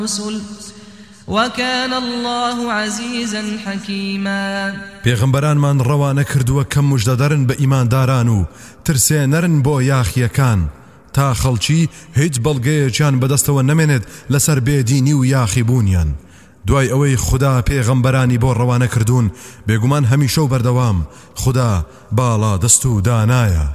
الرسل وكان الله عزيزا حكيما. پێغەمبەرانمان ڕەوانە کردووە کە موژدەدەرن بە ئیمانداران و ترسێنەرن بۆ یاخیەکان تا خەڵکی هیچ بەڵگەیەکیان بەدەستەوە نەمێنێت لەسەر بێدینی و یاخی بوونیان. دوای ئەوەی خدا پێغەمبەرانی بۆ ڕەوانە کردوون بێگومان هەمیشە و بەردەوام خدا باڵا دەست و دانایە.